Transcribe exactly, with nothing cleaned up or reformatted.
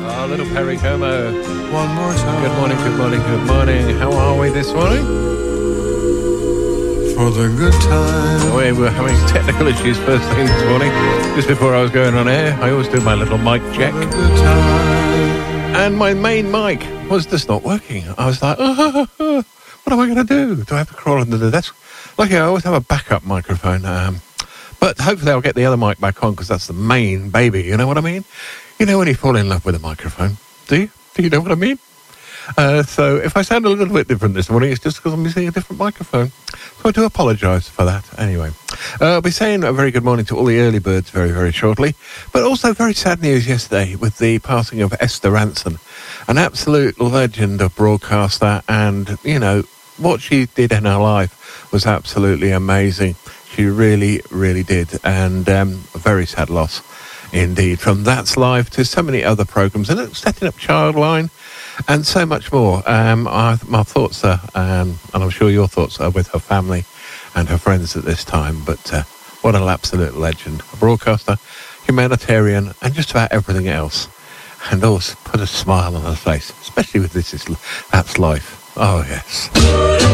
Oh, little Perry Como. One more time. Good morning, good morning, good morning. How are we this morning? For the good time. We were having technical issues first thing this morning. Just before I was going on air, I always do my little mic check. For the good time. And my main mic was just not working. I was like, oh, what am I going to do? Do I have to crawl under the desk? Luckily, I always have a backup microphone. Um, but hopefully I'll get the other mic back on because that's the main baby. You know what I mean? You know when you fall in love with a microphone? Do you? Do you know what I mean? Uh, so if I sound a little bit different this morning, it's just because I'm using a different microphone. So I do apologise for that. Anyway, uh, I'll be saying a very good morning to all the early birds very, very shortly. But also very sad news yesterday with the passing of Esther Rantzen, an absolute legend of broadcaster. And, you know, what she did in her life was absolutely amazing. She really, really did. And um, a very sad loss indeed. From That's Live to so many other programmes and setting up Childline and so much more. Um, I, my thoughts are, um, and I'm sure your thoughts are, with her family and her friends at this time. But uh, what an absolute legend. A broadcaster, humanitarian, and just about everything else. And always put a smile on her face, especially with This Is That's Life. Oh, yes.